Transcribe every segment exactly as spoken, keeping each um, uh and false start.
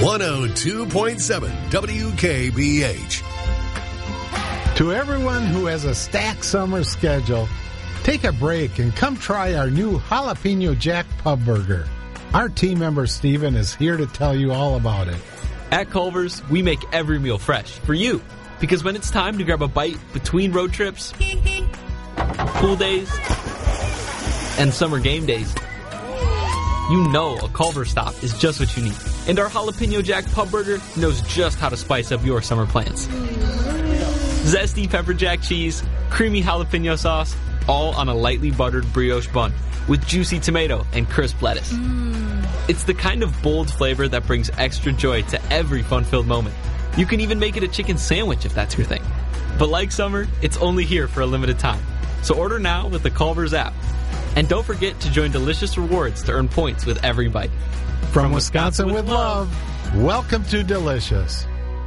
one oh two point seven W K B H. To everyone who has a stacked summer schedule, take a break and come try our new Jalapeno Jack Pub Burger. Our team member Steven is here to tell you all about it. At Culver's, we make every meal fresh for you. Because when it's time to grab a bite between road trips, pool days, and summer game days, you know a Culver's stop is just what you need. And our Jalapeno Jack Pub Burger knows just how to spice up your summer plans. Zesty pepper jack cheese, creamy jalapeno sauce, all on a lightly buttered brioche bun with juicy tomato and crisp lettuce. Mm. It's the kind of bold flavor that brings extra joy to every fun-filled moment. You can even make it a chicken sandwich if that's your thing. But like summer, it's only here for a limited time. So order now with the Culver's app. And don't forget to join Delicious Rewards to earn points with every bite. From, From Wisconsin, Wisconsin with love, welcome to Delicious.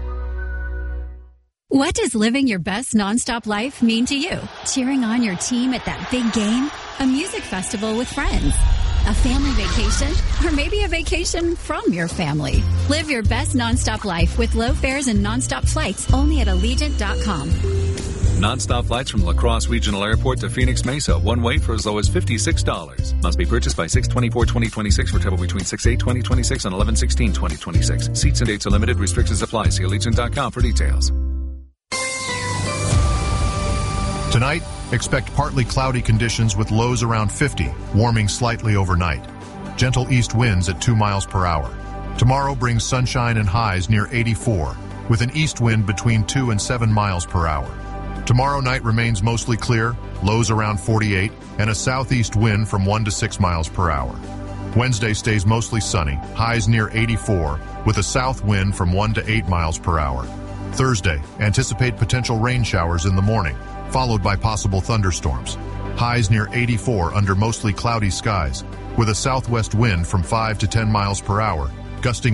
What does living your best nonstop life mean to you? Cheering on your team at that big game? A music festival with friends? A family vacation? Or maybe a vacation from your family? Live your best nonstop life with low fares and nonstop flights only at Allegiant dot com. Nonstop flights from La Crosse Regional Airport to Phoenix Mesa, one way for as low as fifty-six dollars. Must be purchased by six twenty-four twenty twenty-six for travel between six eight twenty twenty-six and eleven sixteen twenty twenty-six. Seats and dates are limited. Restrictions apply. See Allegiant dot com for details. Tonight, expect partly cloudy conditions with lows around fifty, warming slightly overnight. Gentle east winds at two miles per hour. Tomorrow brings sunshine and highs near eighty-four, with an east wind between two and seven miles per hour. Tomorrow night remains mostly clear, lows around forty-eight, and a southeast wind from one to six miles per hour. Wednesday stays mostly sunny, highs near eighty-four, with a south wind from one to eight miles per hour. Thursday, anticipate potential rain showers in the morning, followed by possible thunderstorms. Highs near eighty-four under mostly cloudy skies, with a southwest wind from five to ten miles per hour, gusting